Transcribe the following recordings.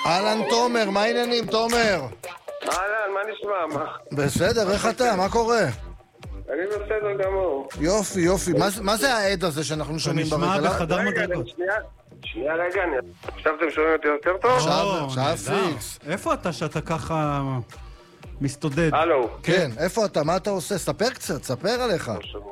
אהלן תומר, מה העניינים תומר? אהלן, מה נשמע? בסדר, איך אתה? מה קורה? אני בסדר גמור. יופי, יופי. מה זה העד הזה שאנחנו שומעים ברקע? נשמע בחדר רגע, מדרגות. שנייה רגע, עכשיו אתם שומעים אותי יותר טוב? עכשיו נהדר. פיקס. איפה אתה שאתה ככה מסתודד? הלו. כן, איפה אתה? מה אתה עושה? ספר קצת, ספר עליך.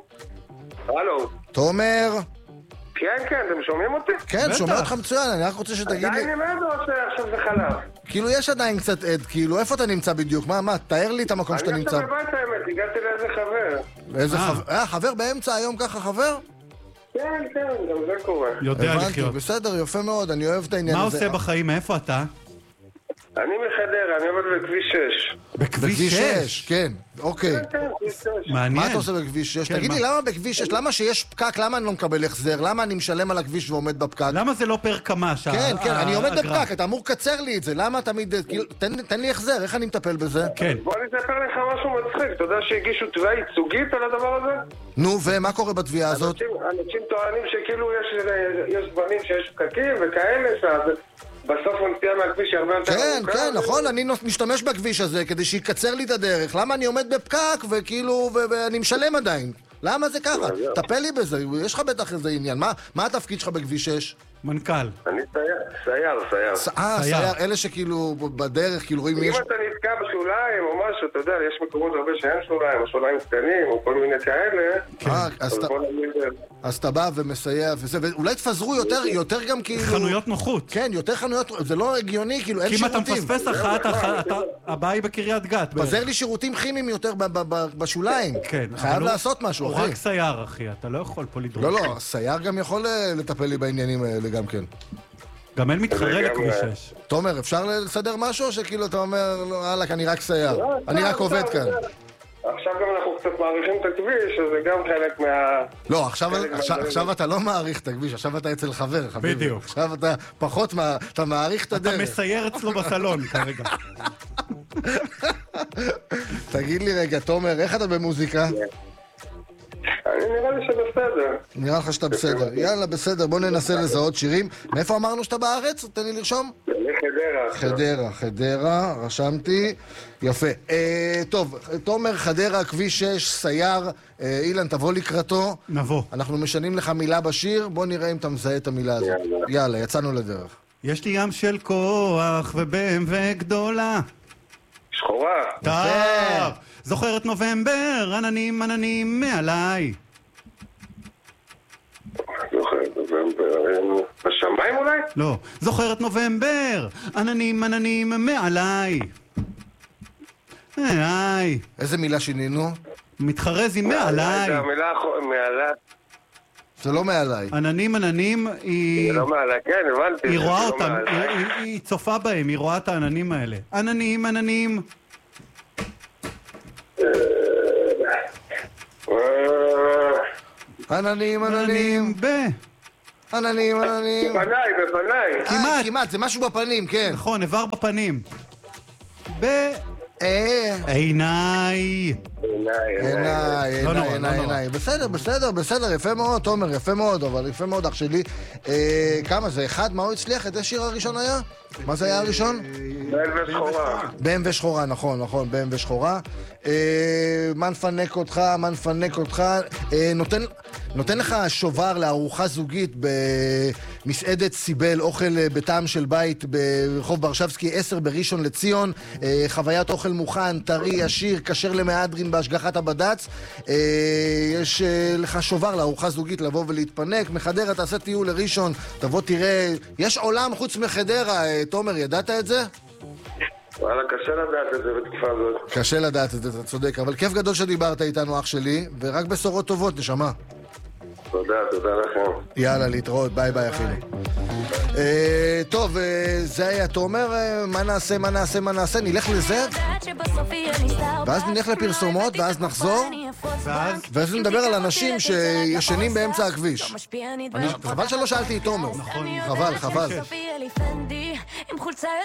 הלו. תומר? כן, אתם שומעים אותי? כן, בטח. שומע אותך מצוין, אני רק רוצה שתגיד לי... עדיין עם עד או שעכשיו זה חלב? כאילו יש עדיין קצת עד, כאילו איפה אתה נמצא בדיוק? מה? תאר לי את המקום שאתה אני נמצא. עכשיו בבית האמת, הגעתי לאיזה חבר. איזה חבר? חבר באמצע היום ככה חבר? כן, גם זה קורה. יודע הבנתי, לחיות. בסדר, יפה מאוד, אני אוהב את העניין מה הזה. עושה בחיים? מאיפה אתה? אני מחדרה, אני עובד בכביש 6. בכביש 6, כן, אוקיי. כן, כביש 6. מעניין. מה אתה עושה בכביש 6? כן, תגיד לי, מה? למה בכביש 6? למה שיש פקק? למה אני לא מקבל החזר? למה אני משלם על הכביש ועומד בפקק? למה זה לא פר כמה כן, אני עומד בפקק, אתה אמור לקצר לי את זה. למה תמיד... כאילו, תן לי החזר, איך אני מטפל בזה? כן. בוא אני אספר לך משהו מצחיק. אתה יודע שהגישו תביעה ייצוגית על הדבר הזה? נו, ומה קורה בתביעה הזאת? אנשים טוענים שכאילו יש דברים שיש פקקים וכאלה, בסוף הנסיעה מהכביש היא הרבה יותר כן, ארוכה. כן, נכון, אני משתמש בכביש הזה כדי שיקצר לי את הדרך. למה אני עומד בפקק וכאילו, ואני משלם עדיין? למה זה ככה? טפל לי בזה, יש לך בטח איזה עניין. מה התפקיד שלך בכביש 6? מנכ"ל. אני סייר. סייר, אלה שכאילו בדרך, כאילו רואים... אם אתה נתקע בשוליים או משהו, אתה יודע, יש מקומות הרבה שאין שוליים, או שוליים קטנים, או כל מיני כאלה. אז אתה בא ומסייע וזה, ואולי תפזרו יותר גם כאילו... חנויות נוחות. כן, יותר חנויות, זה לא הגיוני, כאילו אין כי אם אתה שירותים. מפספס אחת, הבאה היא בקריית גת. פזר לי שירותים כימיים יותר בשוליים. כן. חייב אבל לעשות משהו, הוא אחי. רק סייר, אחי, אתה לא יכול פה לדרוש. לא, סייר גם יכול לטפל לי בעניינים האלה גם כן. גם אין מתחרה לכביש 6. תומר, אפשר לסדר משהו או שכאילו אתה אומר, לא, הלאה, אני רק סייר. אני רק עובד כאן. עכשיו גם אנחנו קצת מעריכים את הכביש, אז זה גם חלק מה... לא, עכשיו אתה לא מעריך את הכביש, עכשיו אתה אצל חבר, חביבי. בדיוק. עכשיו אתה פחות, אתה מעריך את הדרך. אתה מסייר אצלו בסלון כרגע. תגיד לי רגע, תומר, איך אתה במוזיקה? נראה לי שבסדר. נראה לך שאתה בסדר. יאללה, בסדר, בוא ננסה לזהות שירים. מאיפה אמרנו שאתה בארץ? תן לי לרשום. חדרה, רשמתי. יפה. טוב, תומר, חדרה, כביש 6, סייר. אילן, תבוא לקראתו. נבוא. אנחנו משנים לך מילה בשיר, בוא נראה אם אתה מזהה את המילה הזאת. יאללה, יצאנו לדרך. יש לי ים של כוח ובמ"ו גדולה. שחורה. טוב. זוכרת נובמבר, עננים עננים מעליי. זוכרת נובמבר, בשמיים אולי? לא. זוכרת נובמבר, עננים עננים מעליי. היי. איזה מילה שינינו? מתחרז עם מעליי. זה המילה מעליי. זה לא מעליי. עננים עננים היא... זה לא מעליי, כן, הבנתי. היא רואה אותם, היא צופה בהם, היא רואה את העננים האלה. עננים עננים. עננים, עננים עננים. בפניי. כמעט, זה משהו בפנים, כן. נכון, עבר בפנים. עיניי. עיניי. בסדר, יפה מאוד, תומר, יפה מאוד, אבל יפה מאוד, אח שלי. כמה זה? אחד, מה הוא הצליח? איזה שיר הראשון היה? מה זה היה הראשון? BMW שחורה, נכון, BMW שחורה. מה נפנק אותך, נותן לך שובר לארוחה זוגית במסעדת סיבל, אוכל בטעם של בית ברחוב ברשבסקי 10 בראשון לציון, חוויית אוכל מוכן, טרי, עשיר, כשר למהדרין בהשגחת הבד"ץ. יש לך שובר לארוחה זוגית לבוא ולהתפנק. מחדרה תעשה טיול לראשון, תבוא תראה, יש עולם חוץ מחדרה. תומר, ידעת את זה? וואלה, קשה לדעת את זה בתקופה הזאת. קשה לדעת את זה, אתה צודק, אבל כיף גדול שדיברת איתנו, אח שלי, ורק בשורות טובות, נשמה. תודה לכם. יאללה, להתראות, ביי אחינו. טוב, זה היה תומר. מה נעשה? נלך לזה, ואז נלך לפרסומות, ואז נחזור, ואז נדבר על אנשים שישנים באמצע הכביש. חבל שלא שאלתי את תומר. חבל.